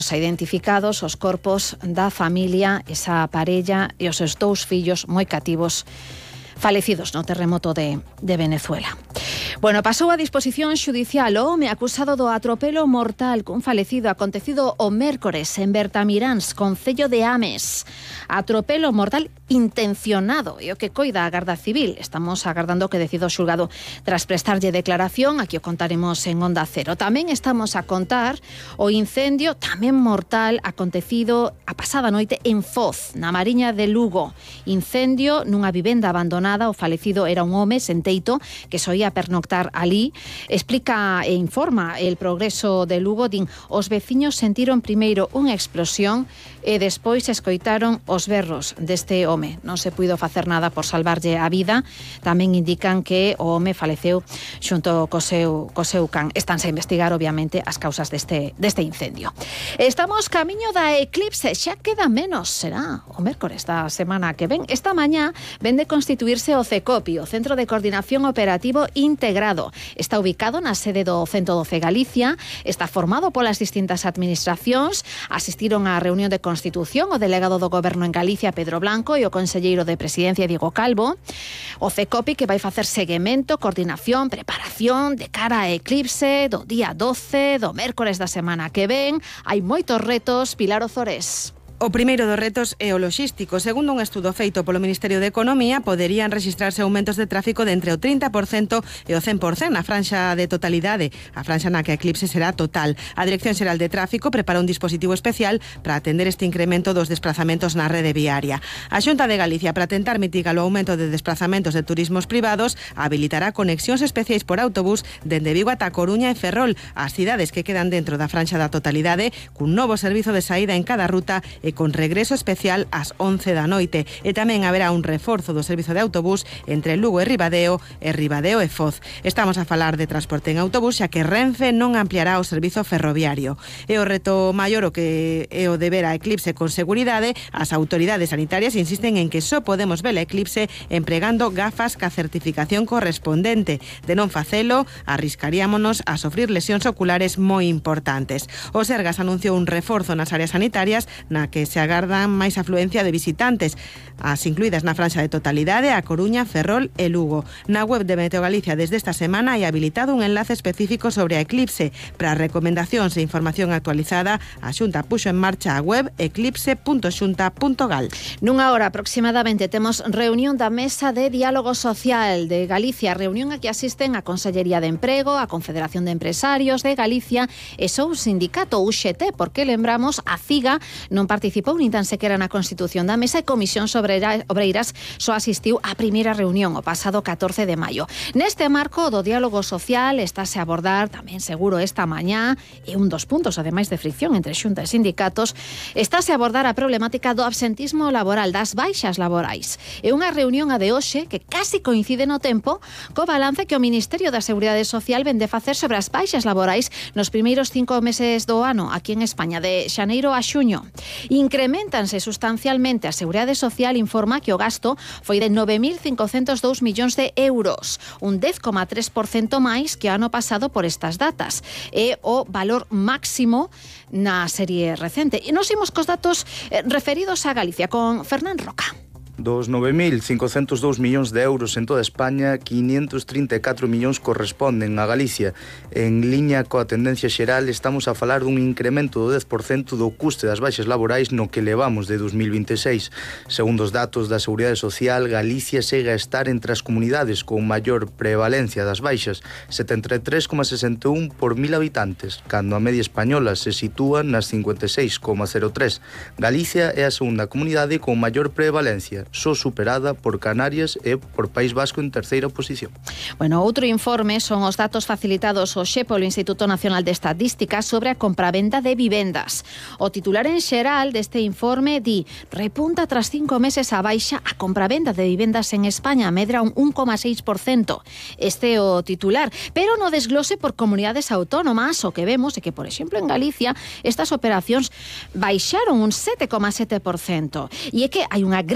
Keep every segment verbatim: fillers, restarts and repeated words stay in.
Identificados os corpos da familia, esa parella e os seus dous fillos moi cativos falecidos no terremoto de, de Venezuela. Bueno, pasou a disposición xudicial o home acusado do atropelo mortal cun falecido acontecido o mércores en Bertamiráns, concello de Ames. Atropelo mortal intencionado e o que coida a Garda Civil. Estamos agardando que decida o xulgado tras prestarlle declaración. Aquí o contaremos en Onda Cero. Tamén estamos a contar o incendio tamén mortal acontecido a pasada noite en Foz, na Mariña de Lugo. Incendio nunha vivenda abandonada. O falecido era un home sen teito que soía pernoctar alí. Explica e informa El Progreso de Lugo. Din, os veciños sentiron primeiro unha explosión e despois escoitaron os berros deste home. Non se puido facer nada por salvarlle a vida. Tamén indican que o home faleceu xunto co seu, co seu can. Estánse a investigar, obviamente, as causas deste, deste incendio. Estamos camiño da eclipse. Xa queda menos, será o mércores da semana que ven. Esta mañá ven de constituirse o CECOPI, o Centro de Coordinación Operativo Integrado. Está ubicado na sede do ciento doce Galicia. Está formado polas distintas administracións. Asistiron á reunión de constitución o delegado do Goberno en Galicia, Pedro Blanco, e o conselleiro de Presidencia, Diego Calvo. O CECOPI que vai facer seguimento, coordinación, preparación de cara a eclipse do día doce, do mércores da semana que ven. Hai moitos retos. Pilar Ozores. O primeiro dos retos é o loxístico. Segundo un estudo feito polo Ministerio de Economía, poderían rexistrarse aumentos de tráfico de entre o trinta por cento e o cen por cento na franxa de totalidade, a franxa na que a eclipse será total. A Dirección Xeral de Tráfico prepara un dispositivo especial para atender este incremento dos desplazamentos na rede viaria. A Xunta de Galicia, para tentar mitigar o aumento de desplazamentos de turismos privados, habilitará conexións especiais por autobús dende Vigo ata Coruña e Ferrol, as cidades que quedan dentro da franxa da totalidade, cun novo servizo de saída en cada ruta e con regreso especial ás once da noite. E tamén haberá un reforzo do servizo de autobús entre Lugo e Ribadeo e Ribadeo e Foz. Estamos a falar de transporte en autobús, xa que Renfe non ampliará o servizo ferroviario. E o reto maior o que é o de ver a eclipse con seguridade, as autoridades sanitarias insisten en que só podemos ver a eclipse empregando gafas ca certificación correspondente. De non facelo, arriscaríamonos a sofrir lesións oculares moi importantes. O Sergas anunciou un reforzo nas áreas sanitarias na que se agardan máis afluencia de visitantes, as incluídas na franxa de totalidade a Coruña, Ferrol e Lugo. Na web de Meteo Galicia desde esta semana hai habilitado un enlace específico sobre a eclipse. Para recomendacións e información actualizada, a Xunta puxo en marcha a web eclipse punto xunta punto gal. Nunha hora aproximadamente temos reunión da Mesa de Diálogo Social de Galicia, reunión a que asisten a Consellería de Emprego, a Confederación de Empresarios de Galicia e só un sindicato, U X T, porque lembramos a CIGA non participou nin tan sequera na constitución da mesa e Comisión Obreiras só asistiu á primeira reunión o pasado catorce de maio. Neste marco do diálogo social estáse a abordar tamén seguro esta mañá, e un dos puntos ademais de fricción entre Xunta e sindicatos, estáse a abordar a problemática do absentismo laboral, das baixas laborais. É unha reunión a de hoxe que casi coincide no tempo co balance que o Ministerio da Seguridade Social vende facer sobre as baixas laborais nos primeiros cinco meses do ano aquí en España, de xaneiro a xuño. Increméntanse sustancialmente. A Seguridade Social informa que o gasto foi de nove mil cincocentos dous millóns de euros, un dez coma tres por cento máis que o ano pasado por estas datas. É o valor máximo na serie recente. E nos imos cos datos referidos a Galicia con Fernán Roca. Dos nove mil cincocentos dous millóns de euros en toda España, quinientos trinta e catro millóns corresponden a Galicia. En liña coa tendencia xeral, estamos a falar dun incremento do dez por cento do custe das baixas laborais no que levamos de dos mil vinte e seis. Segundo os datos da Seguridade Social, Galicia segue a estar entre as comunidades con maior prevalencia das baixas, setenta e tres coma sesenta e un por mil habitantes, cando a media española se sitúa nas cincuenta e seis coma cero tres. Galicia é a segunda comunidade con maior prevalencia, só superada por Canarias e por País Vasco en terceira posición. Bueno, outro informe son os datos facilitados hoxe polo Instituto Nacional de Estadística sobre a compravenda de vivendas. O titular en xeral deste informe di: repunta tras cinco meses a baixa a compravenda de vivendas en España, medra un un coma seis por cento. Este é o titular, pero no desglose por comunidades autónomas o que vemos é que, por exemplo, en Galicia estas operacións baixaron un sete coma sete por cento. E é que hai unha gran disparidade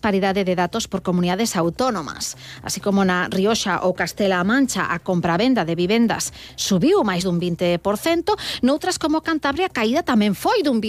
disparidade de datos por comunidades autónomas. Así como na Rioxa ou Castela-A Mancha a compravenda de vivendas subiu máis dun vinte por cento, noutras como Cantabria a caída tamén foi dun